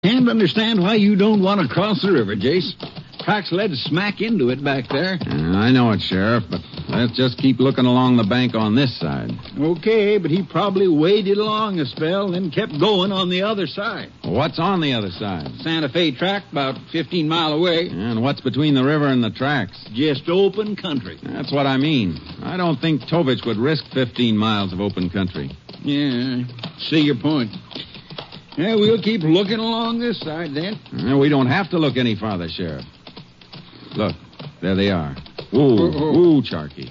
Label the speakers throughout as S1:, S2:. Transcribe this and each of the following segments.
S1: Can't understand why you don't want to cross the river, Jace. Tracks led smack into it back there.
S2: I know it, Sheriff, but let's just keep looking along the bank on this side.
S1: Okay, but he probably waded along a spell and kept going on the other side.
S2: What's on the other side?
S1: Santa Fe track, about 15 mile away.
S2: And what's between the river and the tracks?
S1: Just open country.
S2: That's what I mean. I don't think Tovich would risk 15 miles of open country.
S1: Yeah, see your point. Yeah, we'll keep looking along this side, then.
S2: We don't have to look any farther, Sheriff. Look, there they are. Ooh, Charky.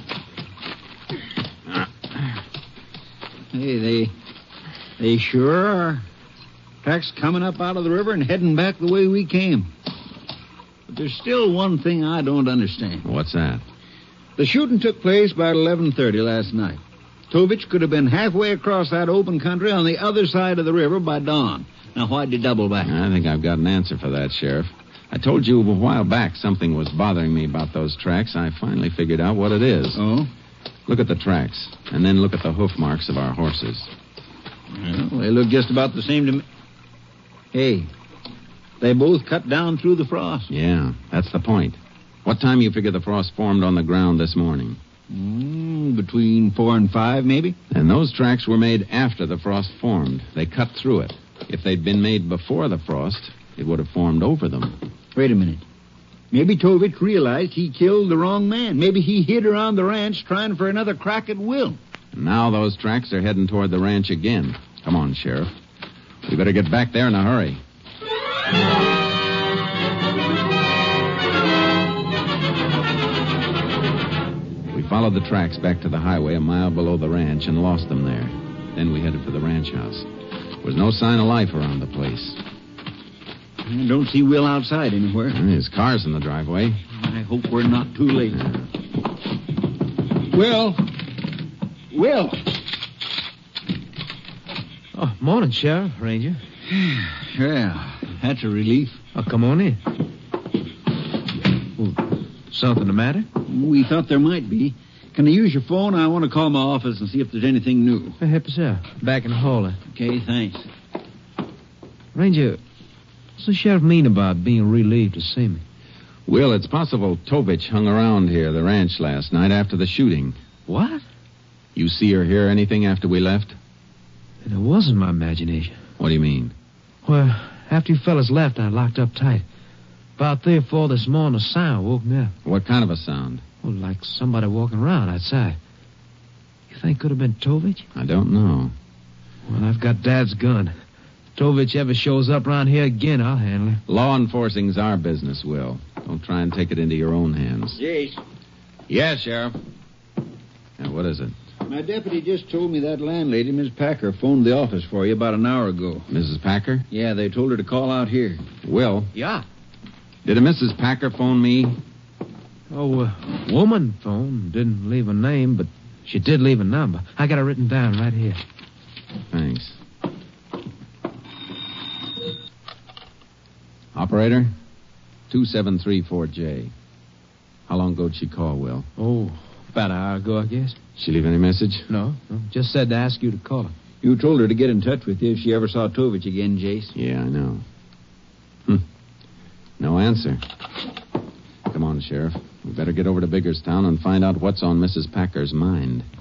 S1: Hey, they sure are. Tracks coming up out of the river and heading back the way we came. But there's still one thing I don't understand.
S2: What's that?
S1: The shooting took place about 11:30 last night. Tovich could have been halfway across that open country on the other side of the river by dawn. Now, why'd you double back?
S2: I think I've got an answer for that, Sheriff. I told you a while back something was bothering me about those tracks. I finally figured out what it is.
S1: Oh?
S2: Look at the tracks, and then look at the hoof marks of our horses.
S1: Well, they look just about the same to me. Hey, they both cut down through the frost.
S2: Yeah, that's the point. What time you figure the frost formed on the ground this morning?
S1: Between 4 and 5, maybe?
S2: And those tracks were made after the frost formed. They cut through it. If they'd been made before the frost, it would have formed over them.
S1: Wait a minute. Maybe Tovich realized he killed the wrong man. Maybe he hid around the ranch trying for another crack at Will.
S2: And now those tracks are heading toward the ranch again. Come on, Sheriff. We better get back there in a hurry. We followed the tracks back to the highway a mile below the ranch and lost them there. Then we headed for the ranch house. There was no sign of life around the place.
S1: I don't see Will outside anywhere.
S2: His car's in the driveway.
S1: I hope we're not too late. Will!
S3: Oh, morning, Sheriff, Ranger.
S1: Yeah, that's a relief.
S3: Oh, come on in. Oh, something the matter?
S1: We thought there might be. Can I use your phone? I want to call my office and see if there's anything new.
S3: Happy, sir. Back in the hall.
S1: Okay, thanks.
S3: Ranger, what's the sheriff mean about being relieved to see me?
S2: Will, it's possible Tovich hung around here, the ranch, last night after the shooting.
S3: What?
S2: You see or hear anything after we left?
S3: It wasn't my imagination.
S2: What do you mean?
S3: Well, after you fellas left, I locked up tight. About 3 or 4 this morning, a sound woke me up.
S2: What kind of a sound?
S3: Well, like somebody walking around outside. You think it could have been Tovich?
S2: I don't know.
S3: Well, I've got Dad's gun. If Tovich ever shows up around here again, I'll handle him.
S2: Law enforcing's our business, Will. Don't try and take it into your own hands.
S1: Yes.
S2: Yes, Sheriff. Now, what is it?
S1: My deputy just told me that landlady, Miss Packer, phoned the office for you about an hour ago.
S2: Mrs. Packer?
S1: Yeah, they told her to call out here.
S2: Will?
S3: Yeah.
S2: Did a Mrs. Packer phone me?
S3: Oh, woman phone. Didn't leave a name, but she did leave a number. I got it written down right here.
S2: Thanks. Operator? 2734J. How long ago did she call, Will?
S3: Oh, about an hour ago, I guess.
S2: She leave any message?
S3: No. Just said to ask you to call her.
S1: You told her to get in touch with you if she ever saw Tovich again, Jace.
S2: Yeah, I know. No answer. Come on, Sheriff. We better get over to Biggerstown and find out what's on Mrs. Packer's mind.